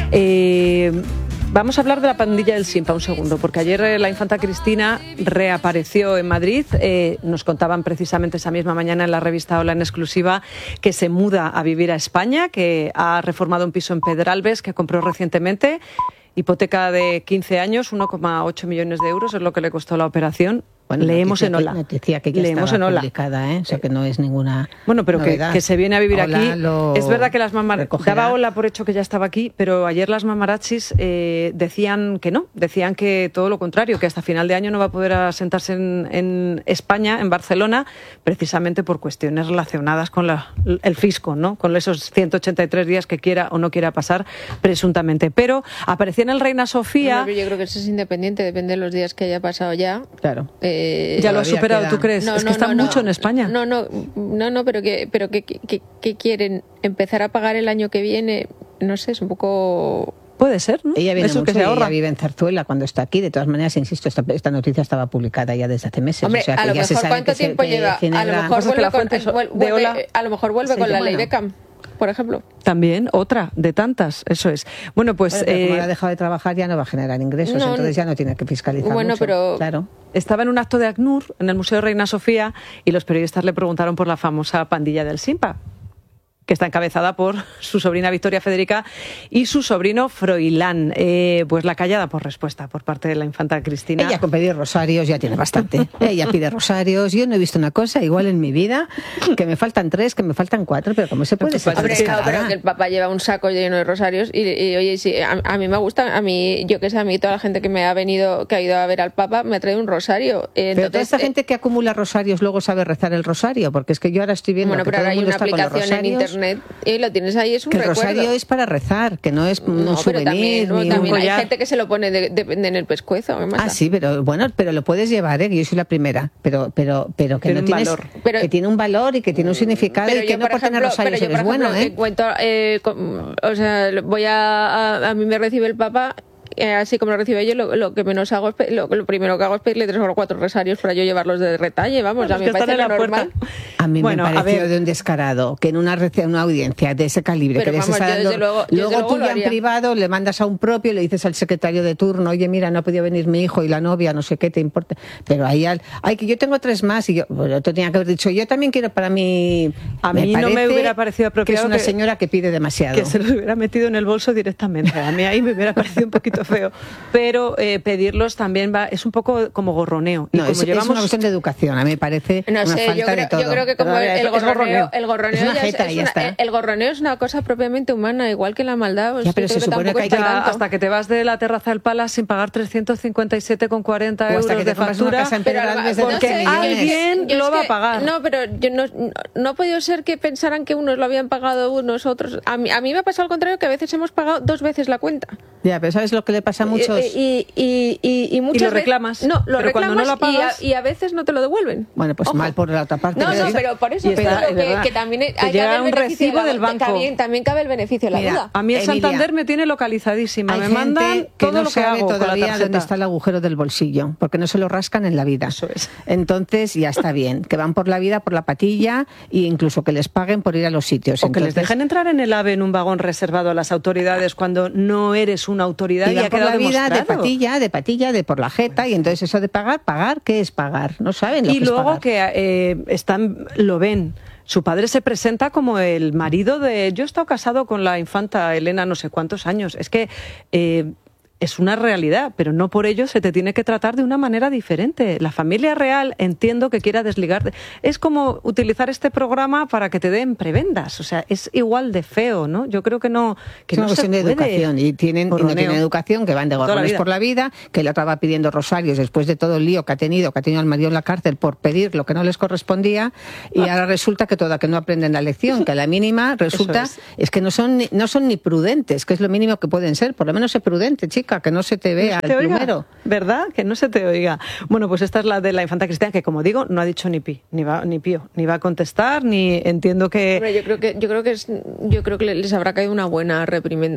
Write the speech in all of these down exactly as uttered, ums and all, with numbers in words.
Eh, vamos a hablar de la pandilla del Simpa un segundo, porque ayer eh, la infanta Cristina reapareció en Madrid. Eh, nos contaban precisamente esa misma mañana en la revista Hola en exclusiva que se muda a vivir a España, que ha reformado un piso en Pedralbes que compró recientemente. Hipoteca de quince años, uno coma ocho millones de euros es lo que le costó la operación. Bueno, leemos en Hola. Noticia que ya leemos estaba en Hola. publicada, ¿eh? O sea que no es ninguna Bueno, pero que, que se viene a vivir Hola aquí. lo Es verdad que las mamarachis... recogerá. Daba Hola por hecho que ya estaba aquí, pero ayer las mamarachis eh, decían que no. Decían que todo lo contrario, que hasta final de año no va a poder asentarse en, en España, en Barcelona, precisamente por cuestiones relacionadas con la, el fisco, ¿no? Con esos ciento ochenta y tres días que quiera o no quiera pasar, presuntamente. Pero aparecía en el Reina Sofía... Bueno, yo creo que eso es independiente, depende de los días que haya pasado ya. Claro. Eh, ya lo has superado, queda... ¿tú crees? No, es que no, está no, mucho no. en España. No, no, no, no, pero que, pero que, que, que quieren empezar a pagar el año que viene, no sé, es un poco... Puede ser, ¿no? Ella viene Eso mucho que se y ahorra. ella vive en Zarzuela cuando está aquí. De todas maneras, insisto, esta, esta noticia estaba publicada ya desde hace meses. Hombre, o sea, que a lo ya se mejor sabe cuánto que se- tiempo que lleva, a Ginebra- lo mejor Cosas que vuelve la con, fuente so- vuelve- de Hola- a lo mejor vuelve Sí, con la bueno. ley Beckham, por ejemplo. También otra de tantas, eso es. Bueno, pues Bueno, pero como eh, ahora ha dejado de trabajar ya no va a generar ingresos, No, entonces ya no tiene que fiscalizar bueno, mucho. pero- Claro. estaba en un acto de ACNUR en el Museo Reina Sofía y los periodistas le preguntaron por la famosa pandilla del Simpa, que está encabezada por su sobrina Victoria Federica y su sobrino Froilán. Eh, pues la callada por respuesta por parte de la infanta Cristina. Ella con pedir rosarios ya tiene bastante. Ella pide rosarios. Yo no he visto una cosa igual en mi vida, que me faltan tres, que me faltan cuatro, pero ¿cómo se puede ser tan Hombre, claro, descarada? pero que el papá lleva un saco lleno de rosarios y, y, oye, sí, a, a mí me gusta, a mí, yo que sé, a mí toda la gente que me ha venido, que ha ido a ver al papa, me ha traído un rosario. Eh, Pero toda entonces, esta eh, gente que acumula rosarios luego sabe rezar el rosario, porque es que yo ahora estoy viendo bueno, que pero todo ahora el hay mundo una está con los aplicación en rosarios. internet y lo tienes ahí, es un Que el recuerdo. rosario es para rezar, que no es un No, pero souvenir también, no, ni también un hay collar. gente que se lo pone de, de- de- en el pescuezo. ¿qué más Ah, da? sí, pero bueno, pero lo puedes llevar, ¿eh? Yo soy la primera, pero pero pero que Tiene no un tienes valor. Pero- que tiene un valor y que tiene un significado Pero y que yo, no por por tener ejemplo, pero rosarios yo, por eres bueno, ejemplo, ¿eh? en cuanto, eh, con- o sea, voy a, a, a mí me recibe el Papa, eh, así como lo recibe yo, lo, lo que menos hago es, pe- lo, lo primero que hago es pedirle tres o cuatro rosarios para yo llevarlos de retalle, vamos, Los a mí que me están parece en lo la normal. puerta. A mí Bueno, me a pareció ver. de un descarado que en una, rece- una audiencia de ese calibre Pero que les vamos, está yo dando, desde luego- yo luego desde luego tú lo ya en haría. privado le mandas a un propio, le dices al secretario de turno, oye, mira, no ha podido venir mi hijo y la novia, no sé qué te importa. Pero ahí, al, ay, que yo tengo tres más y yo, bueno, te tenía que haber dicho, yo también quiero para mí. A mí no me parece hubiera parecido apropiado que es una que- señora que pide demasiado. Que se los hubiera metido en el bolso directamente. A mí ahí me hubiera parecido un poquito feo. Pero eh, pedirlos también va, es un poco como gorroneo. Y No, como es, es llevamos... una cuestión de educación, a mí me parece No una sé, falta yo creo, de todo. yo creo que como Pero, el, es- el es gorroneo, gorroneo. el gorroneo Es una ya jeta y ya una- está. el, el gorroneo es una cosa propiamente humana, igual que la maldad. pues Ya, pero yo se creo supone tampoco que hay está que- tanto. hasta que te vas de la terraza del Palace sin pagar trescientos cincuenta y siete con cuarenta O euros hasta que te de compras una factura. casa en Pero Pedralbes de no doce sé, millones. alguien yo lo es va que- a pagar. No, pero yo no, no ha podido ser que pensaran que unos lo habían pagado unos otros. A mí, a mí me ha pasado al contrario, que a veces hemos pagado dos veces la cuenta. Ya, pero ¿sabes lo que le pasa a muchos? Y, y, y, y, y muchas lo veces- reclamas. No, lo Pero cuando reclamas no lo y, a, pagas- y a veces no te lo devuelven. Bueno, pues Ojo. mal por la otra parte. No, no, sí. pero por eso Y está- digo es que, verdad. que también hay Te que llega haber un beneficio de recibo la- del banco. También, también cabe el beneficio de la Mira, duda. A mí el Emilia, Santander me tiene localizadísima. Hay Me gente mandan que todo no lo que sabe hago con la todavía tarjeta. dónde está el agujero del bolsillo, porque no se lo rascan en la vida. Eso es. Entonces ya está bien, que van por la vida, por la patilla, e incluso que les paguen por ir a los sitios. O que les Entonces, dejen entrar en el AVE en un vagón reservado a las autoridades cuando no eres una autoridad y, y van ha por quedado la vida de demostrado. patilla, de patilla, de por la jeta, y entonces eso de pagar, pagar, ¿qué es pagar? No saben lo Y que es luego pagar. que eh, están, lo ven. Su padre se presenta como el marido de... Yo he estado casado con la infanta Elena no sé cuántos años. Es que... Eh, es una realidad, pero no por ello se te tiene que tratar de una manera diferente. La familia real, entiendo que quiera desligarte. Es como utilizar este programa para que te den prebendas. O sea, es igual de feo, ¿no? Yo creo que no que Es una no se cuestión de puede. educación y tienen, y no Gorroneo. tienen educación, que van de Toda la gorrones vida. por la vida, que la otra va pidiendo rosarios después de todo el lío que ha tenido, que ha tenido al marido en la cárcel por pedir lo que no les correspondía, y ahora resulta que toda que no aprenden la lección, que a la mínima resulta Eso es. es. que no son ni, no son ni prudentes, que es lo mínimo que pueden ser, por lo menos sé prudente, chica, que no se te vea No se el te oiga, plumero. ¿verdad? Que no se te oiga. Bueno, pues esta es la de la infanta Cristina, que como digo, no ha dicho ni pi, ni va, ni pío, ni va a contestar, ni entiendo que... Hombre, yo creo que yo creo que es, yo creo que les habrá caído una buena reprimenda.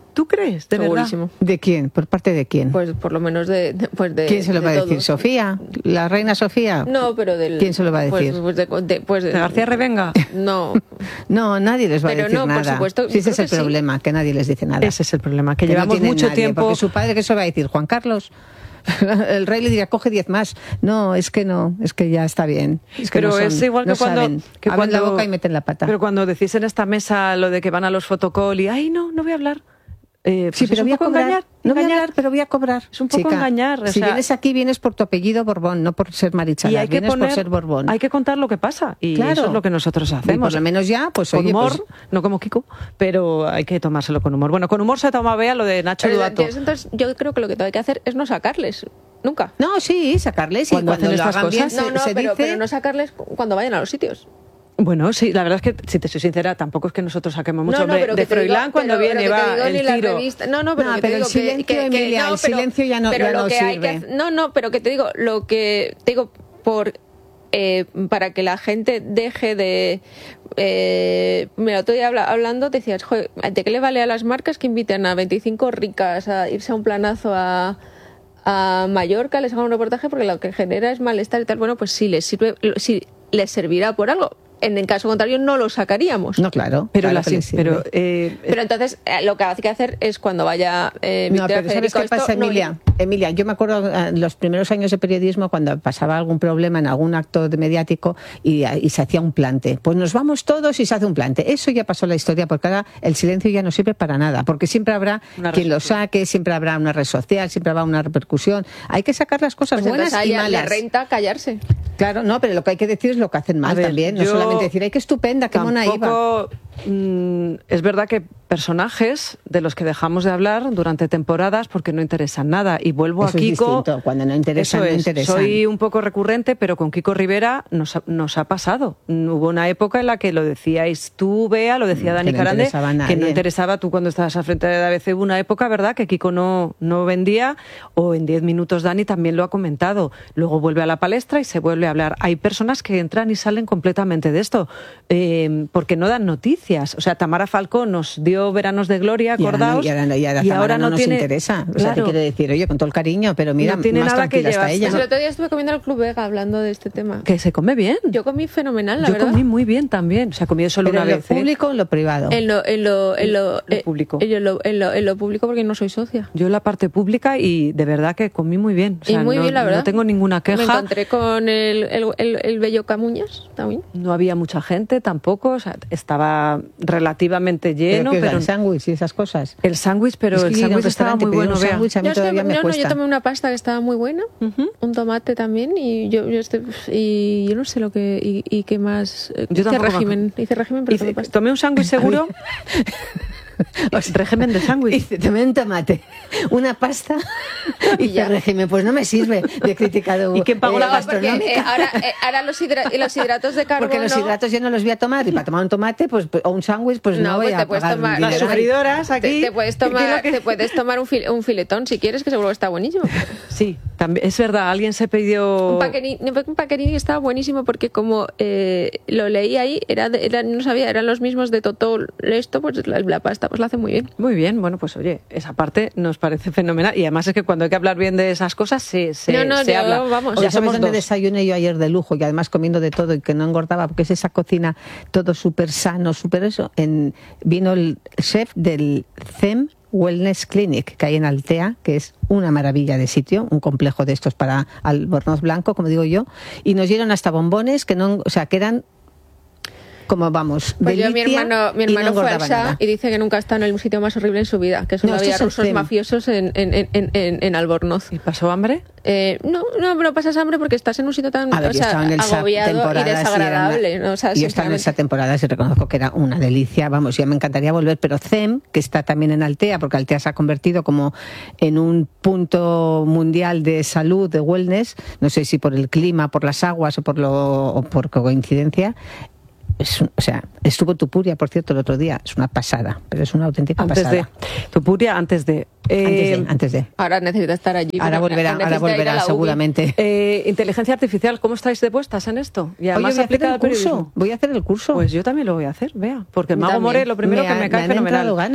¿Tú crees? ¿De Segurísimo. verdad? ¿De quién? ¿Por parte de quién? Pues por lo menos de... de- pues de ¿Quién se lo de va a decir? todos. ¿Sofía? ¿La reina Sofía? No, pero del... ¿Quién se lo va a decir? Pues, pues de, de- pues de- ¿De García Revenga? No. No, nadie les va Pero a decir no, por nada. supuesto, Sí, ese creo es el que sí. problema, que nadie les dice nada. Ese es el problema, que, Que no llevamos tienen mucho nadie, tiempo... Porque su padre, ¿qué se va a decir? Juan Carlos. El rey le diría, coge diez más. No, es que no, es que ya está bien. Es que Pero no son, es igual que no cuando, saben. que Abren cuando la boca y meten la pata. Pero cuando decís en esta mesa lo de que van a los fotocall y ay no, no voy a hablar. Eh, pues Sí, es pero un voy a poco cobrar. engañar, No voy a engañar. hablar, pero voy a cobrar. Es un poco Chica, engañar, o si sea- vienes aquí, vienes por tu apellido Borbón, no por ser Marichalar. Y hay que vienes poner, por ser Borbón. hay que contar lo que pasa y Claro. eso es lo que nosotros Y hacemos. por lo menos ya, pues con oye, humor, pues- no como Kiko, pero hay que tomárselo con humor. Bueno, con humor se toma Bea lo de Nacho Pero, Duato. entonces yo creo que lo que hay que hacer es no sacarles. Nunca. No, sí, sacarles y Cuando cuando, hacen lo estas hagan bien cosas. se, No, no, se pero, dice... pero no sacarles cuando vayan a los sitios. Bueno, sí, la verdad es que, si te soy sincera, tampoco es que nosotros saquemos mucho. No, no, Hombre, pero de que te digo- Froilán cuando pero- viene pero que te va digo el ni la tiro. revista- No, no, pero No, que te pero el digo que- silencio, que- que- Emilia, no, el pero- silencio ya no- pero ya lo no que hay que sirve. hacer- no, no, pero que te digo, lo que te digo por eh, para que la gente deje de eh, mira, otro día habla- hablando decías, joder, ¿de qué le vale a las marcas que inviten a veinticinco ricas a irse a un planazo a a Mallorca, les hagan un reportaje porque lo que genera es malestar y tal? Bueno, pues sí les sirve, sí les servirá por algo. En el caso contrario no lo sacaríamos. No, claro. Pero, claro la- que les sirve. pero, eh, Pero entonces eh, lo que hay que hacer es cuando vaya eh, No, Victoria pero ¿sabes Federico, qué esto pasa, no- Emilia? Emilia, yo me acuerdo en los primeros años de periodismo cuando pasaba algún problema en algún acto de mediático y, y se hacía un plante. Pues nos vamos todos y se hace un plante. Eso ya pasó la historia porque ahora el silencio ya no sirve para nada. Porque siempre habrá Una quien red lo social. saque, siempre habrá una red social, siempre habrá una repercusión. Hay que sacar las cosas pues buenas entonces a y ella le malas. renta callarse. Claro, no, pero lo que hay que decir es lo que hacen mal A ver, también. No yo solamente decir, ay, qué estupenda, qué mona iba. tampoco, mm, es verdad que personajes de los que dejamos de hablar durante temporadas porque no interesan nada. Y vuelvo Eso a es Kiko. distinto. Cuando no interesan, Eso no es. interesan. Soy un poco recurrente, pero con Kiko Rivera nos ha, nos ha pasado. Hubo una época en la que lo decíais tú, Bea, lo decía Mm, Dani que no Carande, interesaba a que nadie. no interesaba tú cuando estabas al frente de A B C. Hubo una época, ¿verdad?, que Kiko no, no vendía, o en diez minutos Dani también lo ha comentado. Luego vuelve a la palestra y se vuelve a hablar. Hay personas que entran y salen completamente de esto, eh, porque no dan noticias. O sea, Tamara Falcó nos dio Veranos de Gloria, Y ahora no- acordaos, Y ahora, no- y ahora y Tamara ahora no, no nos tiene- interesa. O sea, Claro. te quiero decir, oye, con todo el cariño, pero mira, No tiene más nada que tranquila está llevarse. ella. Pues el otro día estuve comiendo al Club Vega hablando de este tema. que se come bien. Yo comí fenomenal, la Yo verdad. comí muy bien también. O sea, comí solo Pero una en lo vez. ¿eh? público o en lo privado. En lo, en lo, en lo, Lo eh, público. En lo, en lo- en lo público porque no soy socia. Yo en la parte pública y de verdad que comí muy bien. O sea, y muy no, bien, la verdad. no tengo ninguna Me queja. encontré con el, el, el, el bello Camuñas también. No había mucha gente tampoco. O sea, estaba relativamente lleno, pero, pero, el sándwich y esas cosas. el sándwich, pero Es que el ir a un sándwich estaba restaurante, muy pedir bueno. un Bea. sándwich a mí Yo, estoy- todavía me no, no, cuesta. yo tomé una pasta que estaba muy buena, Ujú. un tomate también y yo, yo estoy, y yo no sé lo que y, y qué más eh, Yo hice tampoco me régimen, hice régimen pero Hice- tomé pasta. tomé un sándwich seguro. O sea, régimen de sándwich. Dice, tomé un tomate, una pasta y Y ya. dice régimen. Pues no me sirve de criticado. ¿Y quién pagó eh, la No, porque gastronómica? eh, ahora, eh, ahora los, hidra- los hidratos de carbono. Porque los hidratos yo no los voy a tomar y para tomar un tomate pues pues, o un sándwich pues no, No, voy pues a te puedes pagar tomar- un Las dineral. sufridoras aquí. Te, te puedes ¿Qué es tomar, lo que- te puedes tomar un, fil- un filetón si quieres, que seguro que está buenísimo. Sí, también, es verdad. Alguien se pidió. Un paquerini, un paquerini estaba buenísimo porque como eh, lo leí ahí, era, de- era no sabía, eran los mismos de Totol. Esto, pues la, la pasta, pues la hace muy bien. Muy bien, bueno, pues oye, esa parte nos parece fenomenal. Y además es que cuando hay que hablar bien de esas cosas, se, se, No, no, se yo, habla. vamos. Oye, Ya ¿sabes somos dónde dos. desayuné yo ayer de lujo y además comiendo de todo y que no engordaba? Porque es esa cocina todo súper sano, súper eso. En, vino el chef del C E M Wellness Clinic que hay en Altea, que es una maravilla de sitio, un complejo de estos para albornoz blanco, como digo yo, y nos dieron hasta bombones que no, o sea, que eran como vamos, Pues yo, mi delicia hermano, mi y no hermano fue al engordaba S A nada. y dice que nunca ha estado en el sitio más horrible en su vida, que solo No, esto había es el rusos C E M. mafiosos en, en, en, en, en- en Albornoz. ¿Y pasó hambre? Eh, no, no, pero pasas hambre porque estás en un sitio tan A ver, o yo sea, estaba en el S A agobiado y temporadas y era una- desagradable. ¿no? O sea, yo estaba en esa sinceramente. temporada y reconozco que era una delicia. Vamos, ya me encantaría volver, pero C E M, que está también en Altea, porque Altea se ha convertido como en un punto mundial de salud, de wellness, no sé si por el clima, por las aguas o por, lo, o por coincidencia. Es un- o sea, estuvo Tupuria, por cierto, el otro día. Es una pasada, pero es una auténtica Antes pasada. de. Tupuria, antes de. Eh, Antes de, antes de. Ahora necesita estar allí. Ahora porque volverá, necesita ahora ir a volverá la U B I. seguramente. eh, inteligencia artificial, ¿cómo estáis de puestas en esto? Y Oye, además voy a hacer aplicada el al curso. periodismo. Voy a hacer el curso. Pues yo también lo voy a hacer, vea. Porque el Yo Mago también. More, lo primero que ha- me cae han fenomenal. entrado ganas.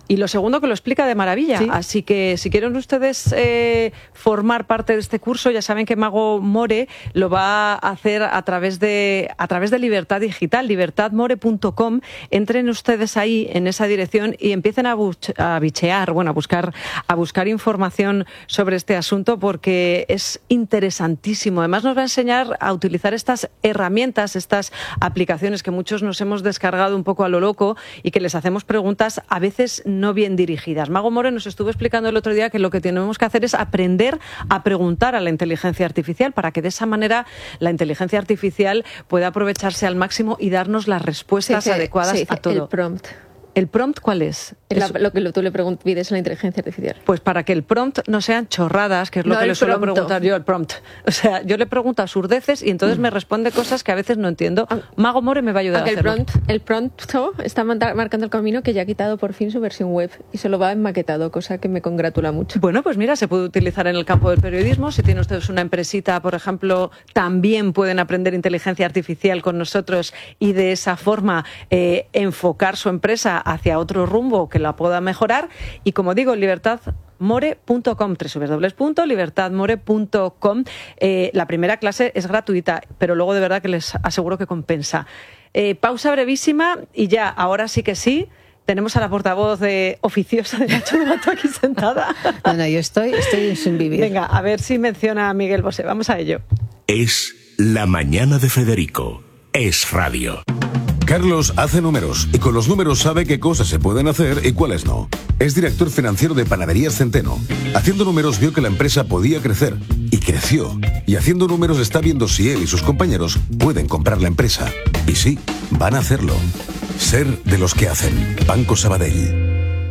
Y lo segundo, que lo explica de maravilla. Sí. Así que si quieren ustedes eh, formar parte de este curso, ya saben que Mago More lo va a hacer a través de a través de Libertad Digital, libertad more punto com. Entren ustedes ahí en esa dirección y empiecen a, buch- a bichear, bueno, a buscar a buscar información sobre este asunto, porque es interesantísimo. Además nos va a enseñar a utilizar estas herramientas, estas aplicaciones que muchos nos hemos descargado un poco a lo loco y que les hacemos preguntas a veces no bien dirigidas. Mago More nos estuvo explicando el otro día que lo que tenemos que hacer es aprender a preguntar a la inteligencia artificial para que de esa manera la inteligencia artificial pueda aprovecharse al máximo y darnos las respuestas Sí, sí, adecuadas sí, a todo. El prompt. ¿El prompt cuál es? La- Es- lo que tú le pregun- pides a la inteligencia artificial. Pues para que el prompt no sean chorradas, que es lo No, que el le suelo prompto. preguntar yo, el prompt. O sea, yo le pregunto absurdeces y entonces me responde cosas que a veces no entiendo. Mago More me va a ayudar Aunque a el hacerlo. prompt, el prompto está manda- marcando el camino, que ya ha quitado por fin su versión web y solo va enmaquetado, cosa que me congratula mucho. Bueno, pues mira, se puede utilizar en el campo del periodismo. Si tienen ustedes una empresita, por ejemplo, también pueden aprender inteligencia artificial con nosotros y de esa forma eh, enfocar su empresa hacia otro rumbo que la pueda mejorar. Y como digo, libertad more punto com, doble u doble u doble u punto libertad more punto com. Eh, la primera clase es gratuita, pero luego de verdad que les aseguro que compensa. Eh, pausa brevísima y ya, ahora sí que sí, tenemos a la portavoz de oficiosa de Nacho Dubato aquí sentada. No, no, yo estoy, estoy sin vivir. Venga, a ver si menciona a Miguel Bosé. Vamos a ello. Es La Mañana de Federico. Es radio. Carlos hace números y con los números sabe qué cosas se pueden hacer y cuáles no. Es director financiero de Panaderías Centeno. Haciendo números vio que la empresa podía crecer y creció. Y haciendo números está viendo si él y sus compañeros pueden comprar la empresa. Y sí, van a hacerlo. Ser de los que hacen. Banco Sabadell.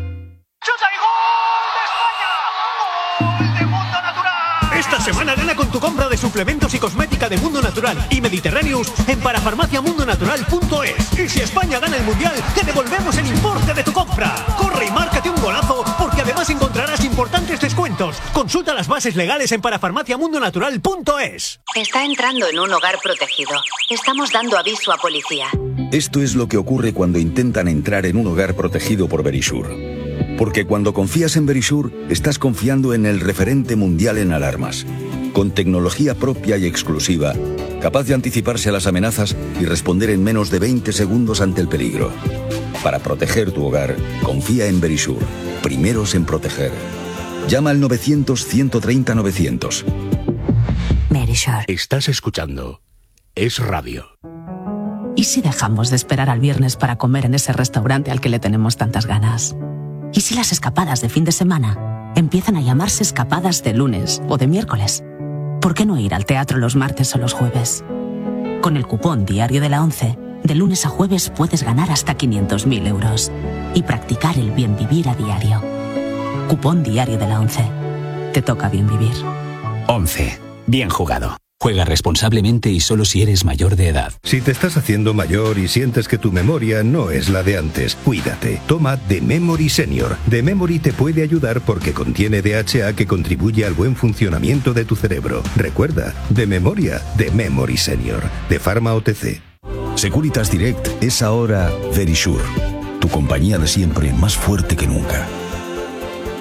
Esta semana gana con tu compra de suplementos y cosmética de Mundo Natural y Mediterráneos en parafarmacia mundo natural punto es. Y si España gana el Mundial, te devolvemos el importe de tu compra. Corre y márcate un golazo, porque además encontrarás importantes descuentos. Consulta las bases legales en parafarmacia mundo natural punto es. Está entrando en un hogar protegido. Estamos dando aviso a policía. Esto es lo que ocurre cuando intentan entrar en un hogar protegido por Verisure. Porque cuando confías en Verisure, estás confiando en el referente mundial en alarmas, con tecnología propia y exclusiva, capaz de anticiparse a las amenazas y responder en menos de veinte segundos ante el peligro. Para proteger tu hogar, confía en Verisure, primeros en proteger. Llama al novecientos, ciento treinta, novecientos. Verisure. Estás escuchando Es radio. ¿Y si dejamos de esperar al viernes para comer en ese restaurante al que le tenemos tantas ganas? ¿Y si las escapadas de fin de semana empiezan a llamarse escapadas de lunes o de miércoles? ¿Por qué no ir al teatro los martes o los jueves? Con el cupón Diario de la ONCE, de lunes a jueves puedes ganar hasta quinientos mil euros y practicar el bien vivir a diario. Cupón Diario de la ONCE. Te toca bien vivir. once. Bien jugado. Juega responsablemente y solo si eres mayor de edad. Si te estás haciendo mayor y sientes que tu memoria no es la de antes, cuídate. Toma The Memory Senior. The Memory te puede ayudar porque contiene D H A que contribuye al buen funcionamiento de tu cerebro. Recuerda, de memoria, The Memory Senior. De Pharma O T C. Securitas Direct es ahora Verisure. Tu compañía de siempre, más fuerte que nunca.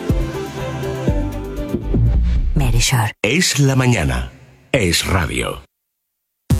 Verisure. Es la mañana. Es radio.